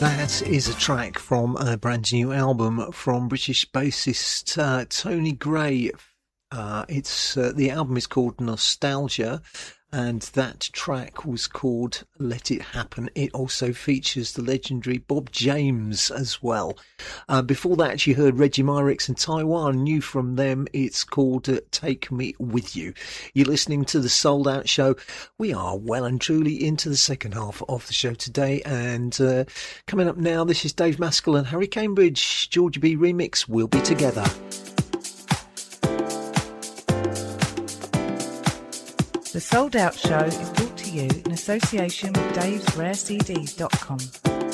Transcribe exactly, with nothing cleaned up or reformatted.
That is a track from a brand new album from British bassist uh, Tony Gray. Uh, it's uh, the album is called Nostalgia, and that track was called Let It Happen. It also features the legendary Bob James as well. Uh, before that, you heard Reggie Myrick and Taiwan. New from them, it's called uh, Take Me With You. You're listening to the Sold Out Show. We are well and truly into the second half of the show today, and uh, coming up now, this is Dave Maskell and Harry Cambridge. Georgia B remix. We'll be together. The Sold Out Show is brought to you in association with Daves Rare C Ds dot com.